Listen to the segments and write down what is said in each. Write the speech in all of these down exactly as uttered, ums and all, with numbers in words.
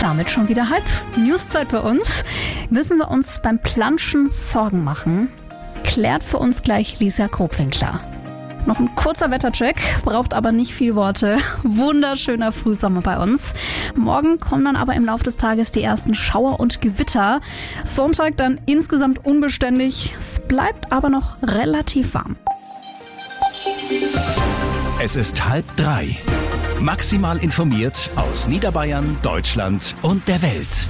Damit schon wieder halb Newszeit bei uns. Müssen wir uns beim Planschen Sorgen machen? Klärt für uns gleich Lisa Grobwinkler. Noch ein kurzer Wettercheck, braucht aber nicht viel Worte. Wunderschöner Frühsommer bei uns. Morgen kommen dann aber im Laufe des Tages die ersten Schauer und Gewitter. Sonntag dann insgesamt unbeständig. Es bleibt aber noch relativ warm. Es ist halb drei. Maximal informiert aus Niederbayern, Deutschland und der Welt.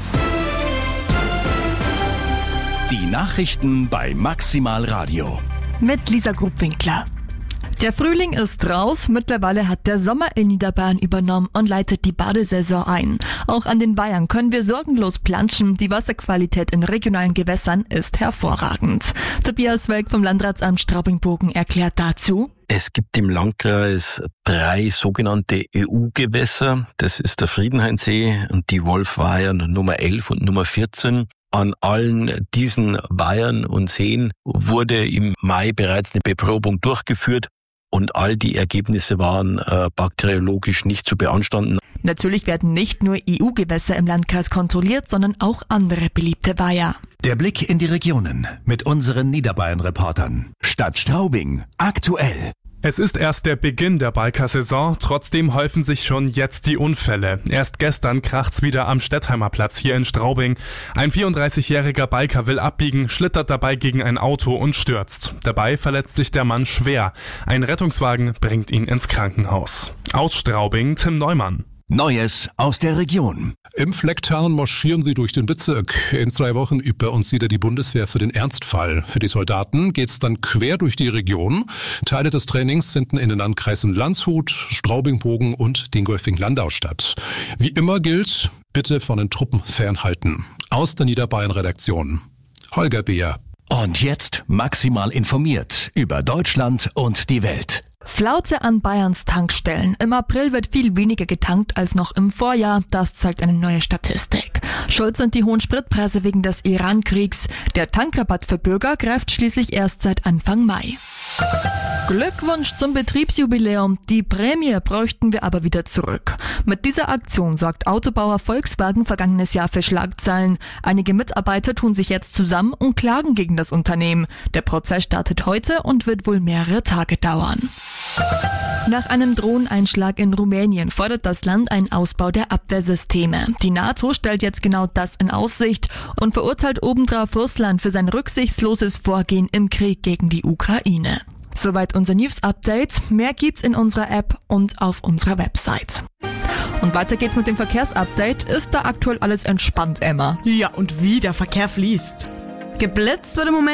Die Nachrichten bei Maximal Radio. Mit Lisa Grobwinkler. Der Frühling ist raus, mittlerweile hat der Sommer in Niederbayern übernommen und leitet die Badesaison ein. Auch an den Weihern können wir sorgenlos planschen, die Wasserqualität in regionalen Gewässern ist hervorragend. Tobias Welk vom Landratsamt Straubing-Bogen erklärt dazu: Es gibt im Landkreis drei sogenannte E U-Gewässer. Das ist der Friedenhain-See und die Wolfweihern Nummer elf und Nummer vierzehn. An allen diesen Weihern und Seen wurde im Mai bereits eine Beprobung durchgeführt und all die Ergebnisse waren äh, bakteriologisch nicht zu beanstanden. Natürlich werden nicht nur E U-Gewässer im Landkreis kontrolliert, sondern auch andere beliebte Weiher. Der Blick in die Regionen mit unseren Niederbayern-Reportern. Stadt Straubing, aktuell. Es ist erst der Beginn der Biker-Saison, trotzdem häufen sich schon jetzt die Unfälle. Erst gestern kracht's wieder am Stettheimer Platz hier in Straubing. Ein vierunddreißigjähriger Biker will abbiegen, schlittert dabei gegen ein Auto und stürzt. Dabei verletzt sich der Mann schwer. Ein Rettungswagen bringt ihn ins Krankenhaus. Aus Straubing, Tim Neumann. Neues aus der Region. Im Flecktarn marschieren sie durch den Bezirk. In zwei Wochen übt bei uns wieder die Bundeswehr für den Ernstfall. Für die Soldaten geht's dann quer durch die Region. Teile des Trainings finden in den Landkreisen Landshut, Straubing-Bogen und Dingolfing-Landau statt. Wie immer gilt, bitte von den Truppen fernhalten. Aus der Niederbayern-Redaktion. Holger Beer. Und jetzt maximal informiert über Deutschland und die Welt. Flaute an Bayerns Tankstellen. Im April wird viel weniger getankt als noch im Vorjahr. Das zeigt eine neue Statistik. Schuld sind die hohen Spritpreise wegen des Iran-Kriegs. Der Tankrabatt für Bürger greift schließlich erst seit Anfang Mai. Glückwunsch zum Betriebsjubiläum. Die Prämie bräuchten wir aber wieder zurück. Mit dieser Aktion sorgt Autobauer Volkswagen vergangenes Jahr für Schlagzeilen. Einige Mitarbeiter tun sich jetzt zusammen und klagen gegen das Unternehmen. Der Prozess startet heute und wird wohl mehrere Tage dauern. Nach einem Drohneneinschlag in Rumänien fordert das Land einen Ausbau der Abwehrsysteme. Die NATO stellt jetzt genau das in Aussicht und verurteilt obendrauf Russland für sein rücksichtsloses Vorgehen im Krieg gegen die Ukraine. Soweit unser News-Update. Mehr gibt's in unserer App und auf unserer Website. Und weiter geht's mit dem Verkehrsupdate. Ist da aktuell alles entspannt, Emma? Ja, und wie der Verkehr fließt. Geblitzt wird im Moment